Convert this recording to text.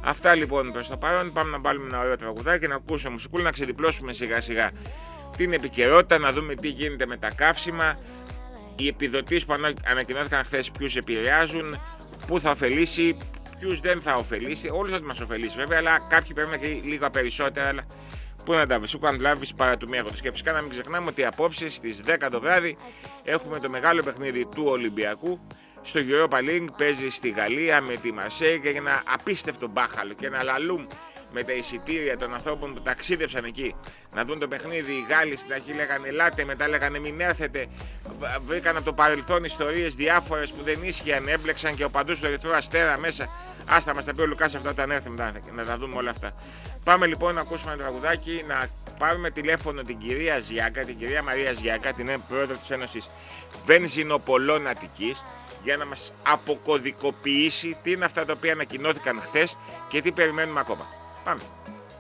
Αυτά λοιπόν προς το παρόν. Πάμε να βάλουμε ένα ωραίο τραγουδάκι, να ακούσουμε μουσικούλα, να ξεδιπλώσουμε σιγά σιγά την επικαιρότητα, να δούμε τι γίνεται με τα καύσιμα, οι επιδοτήσεις που ανακοινώθηκαν χθες, ποιους επηρεάζουν, πού θα ωφελήσει, ποιους δεν θα ωφελήσει. Όλους θα μας ωφελήσει βέβαια, αλλά κάποιοι πρέπει να και λίγα περισσότερα. Αλλά πού να τα βρει, αν λάβει παρά του μία. Και φυσικά να μην ξεχνάμε ότι απόψε στις 10 το βράδυ έχουμε το μεγάλο παιχνίδι του Ολυμπιακού. Στο Europa League παίζει στη Γαλλία με τη Μαρσέη και ένα απίστευτο μπάχαλο και ένα λαλούμ με τα εισιτήρια των ανθρώπων που ταξίδεψαν εκεί να δουν το παιχνίδι. Οι Γάλλοι στην αρχή λέγανε ελάτε, μετά λέγανε μην έρθετε. Βρήκαν από το παρελθόν ιστορίες διάφορες που δεν ίσχυαν, έμπλεξαν και ο παντούς του Ερυθρού Αστέρα μέσα. Άστα μας τα πει ο Λουκάς αυτά όταν έρθει μετά, να τα δούμε όλα αυτά. Πάμε λοιπόν να ακούσουμε ένα τραγουδάκι, να πάρουμε τηλέφωνο την κυρία Ζιάκα, την κυρία Μαρία Ζιάκα, την πρόεδρο της Ένωσης Βενζινοπολών Αττικής, για να μας αποκωδικοποιήσει τι είναι αυτά τα οποία ανακοινώθηκαν χθες και τι περιμένουμε ακόμα. Πάμε.